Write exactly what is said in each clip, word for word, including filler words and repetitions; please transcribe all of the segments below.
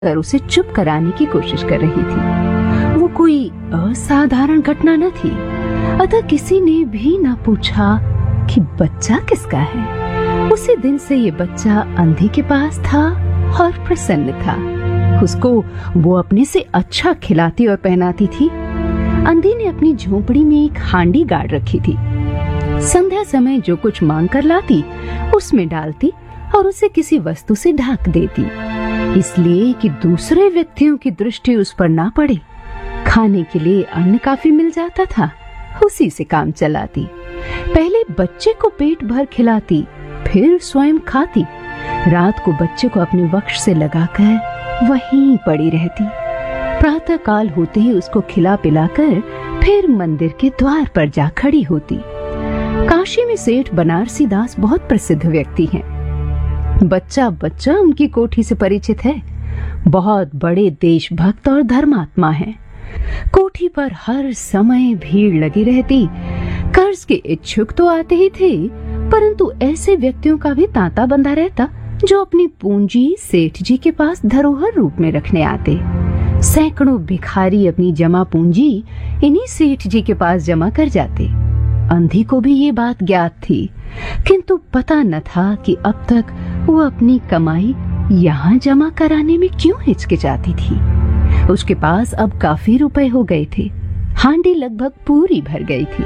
कर उसे चुप कराने की कोशिश कर रही थी। वो कोई असाधारण घटना न थी, अतः किसी ने भी न पूछा कि बच्चा किसका है। उसी दिन से ये बच्चा अंधी के पास था और प्रसन्न था। उसको वो अपने से अच्छा खिलाती और पहनाती थी। अंधी ने अपनी झोपड़ी में एक हांडी गाड़ रखी थी। संध्या समय जो कुछ मांग कर लाती उसमें डालती और उसे किसी वस्तु से ढक देती, इसलिए कि दूसरे व्यक्तियों की दृष्टि उस पर ना पड़े। खाने के लिए अन्न काफी मिल जाता था, उसी से काम चलाती। पहले बच्चे को पेट भर खिलाती, फिर स्वयं खाती। रात को बच्चे को अपने वक्ष से लगाकर वहीं पड़ी रहती। प्रातः काल होते ही उसको खिला पिलाकर फिर मंदिर के द्वार पर जा खड़ी होती। काशी में सेठ बनारसी दास बहुत प्रसिद्ध व्यक्ति हैं। बच्चा बच्चा उनकी कोठी से परिचित है। बहुत बड़े देशभक्त और धर्मात्मा हैं। कोठी पर हर समय भीड़ लगी रहती। कर्ज के इच्छुक तो आते ही थे, परंतु ऐसे व्यक्तियों का भी तांता बंधा रहता जो अपनी पूंजी सेठ जी के पास धरोहर रूप में रखने आते। सैकड़ों भिखारी अपनी जमा पूंजी इन्हीं सेठ जी के पास जमा कर जाते। अंधी को भी ये बात ज्ञात थी, किंतु पता न था कि अब तक वो अपनी कमाई यहाँ जमा कराने में क्यों हिचकिचाती थी। उसके पास अब काफी रुपए हो गए थे। हांडी लगभग पूरी भर गई थी।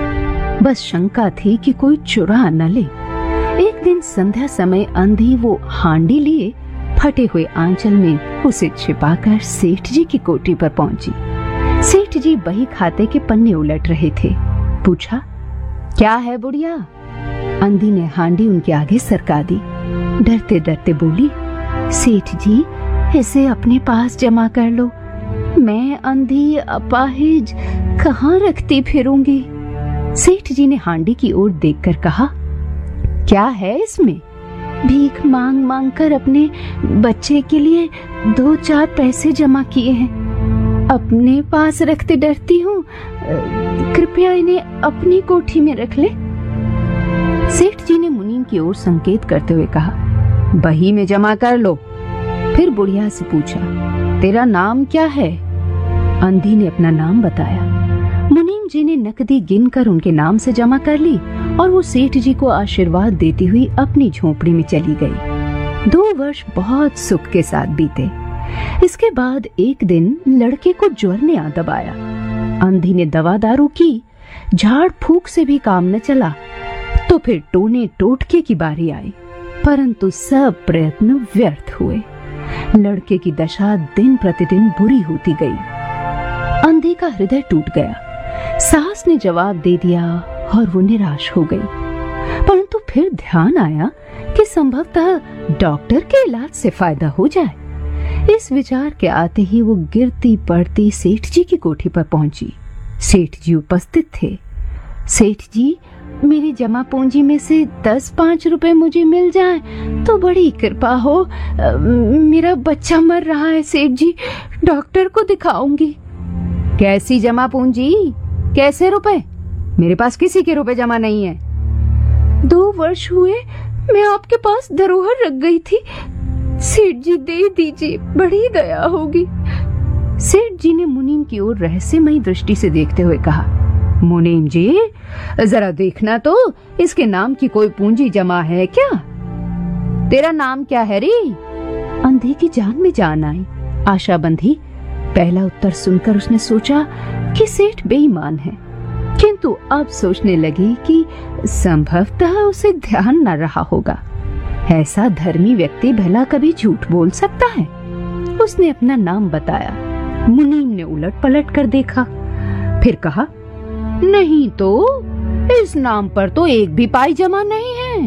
बस शंका थी कि कोई चुरा न ले। एक दिन संध्या समय अंधी वो हांडी लिए फटे हुए आंचल में उसे छिपाकर सेठ जी की कोठी पर पहुंची। सेठ जी बही खाते के पन्ने उलट रहे थे। पूछा, क्या है बुढ़िया? अंधी ने हांडी उनके आगे सरका दी। डरते डरते बोली, सेठ जी इसे अपने पास जमा कर लो। मैं अंधी अपाहिज कहाँ रखती फिरूंगी। सेठ जी ने हांडी की ओर देखकर कहा, क्या है इसमें? भीख मांग मांग कर अपने बच्चे के लिए दो चार पैसे जमा किए हैं। अपने पास रखते डरती हूँ, कृपया इन्हें अपनी कोठी में रख ले। सेठ जी ने मुनीम की ओर संकेत करते हुए कहा, बही में जमा कर लो। फिर बुढ़िया से पूछा, तेरा नाम क्या है? अंधी ने अपना नाम बताया। मुनीम जी ने नकदी गिनकर उनके नाम से जमा कर ली और वो सेठ जी को आशीर्वाद देती हुई अपनी झोपड़ी में चली गई। दो वर्ष बहुत सुख के साथ बीते। इसके बाद एक दिन लड़के को ज्वर ने आ दबाया। अंधी ने दवा दारू की, झाड़ फूक से भी काम न चला। तो फिर टोने टोटके की बारी आई, परंतु सब प्रयत्न व्यर्थ हुए। लड़के की दशा दिन प्रतिदिन बुरी होती गई। अंधी का हृदय टूट गया। सास ने जवाब दे दिया और वो निराश हो गई। परंतु फिर ध्यान आया कि संभवतः डॉक्टर के इलाज से फायदा हो जाए। इस विचार के आते ही वो गिरती पड़ती सेठ जी की कोठी पर पहुंची। सेठ जी उपस्थित थे। सेठ जी, मेरी जमा पूंजी में से दस पांच रुपए मुझे मिल जाएं तो बड़ी कृपा हो। मेरा बच्चा मर रहा है सेठ जी, डॉक्टर को दिखाऊंगी। कैसी जमा पूंजी? कैसे रुपए? मेरे पास किसी के रुपए जमा नहीं है। दो वर्ष हुए मैं आपके पास धरोहर रख गई थी। सेठ जी दे दीजिए, बड़ी दया होगी। सेठ जी ने मुनीम की ओर रहस्यमयी दृष्टि से देखते हुए कहा, मुनीम जी जरा देखना तो इसके नाम की कोई पूंजी जमा है क्या? तेरा नाम क्या है रे? अंधी की जान में जान आई। आशा बंधी। पहला उत्तर सुनकर उसने सोचा कि सेठ बेईमान है, किंतु अब सोचने लगी कि संभवतः उसे ध्यान न रहा होगा। ऐसा धर्मी व्यक्ति भला कभी झूठ बोल सकता है? उसने अपना नाम बताया। मुनीम ने उलट पलट कर देखा, फिर कहा, नहीं तो इस नाम पर तो एक भी पाई जमा नहीं है।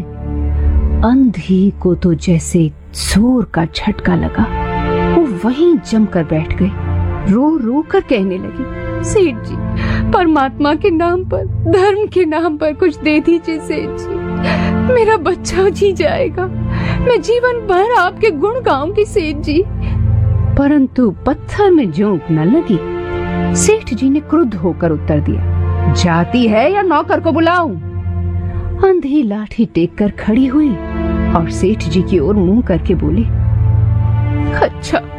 अंधी को तो जैसे जोर का झटका लगा। वो वहीं जमकर बैठ गई। रो रो कर कहने लगी, सेठ जी परमात्मा के नाम पर, धर्म के नाम पर कुछ दे दीजिए सेठ जी। मेरा बच्चा जी जाएगा। मैं जीवन भर आपके गुण गाऊंगी सेठ जी। परंतु पत्थर में जोंक न लगी। सेठ जी ने क्रुद्ध होकर उत्तर दिया, जाती है या नौकर को बुलाऊं? अंधी लाठी टेक कर खड़ी हुई और सेठ जी की ओर मुंह करके बोली, अच्छा